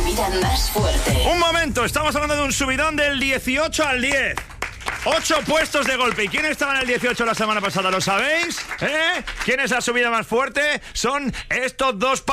subida más fuerte. Un momento, estamos hablando de un subidón del 18 al 10. 8 puestos de golpe. ¿Y quién estaba en el 18 la semana pasada? ¿Lo sabéis? ¿Quién es la subida más fuerte? Son estos dos